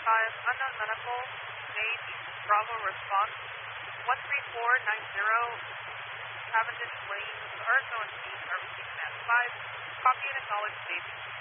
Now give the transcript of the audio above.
unknown medical, name Bravo response, 13490, Cavendish Lane, Arizona East, RBC Command 5, copy and acknowledge staging.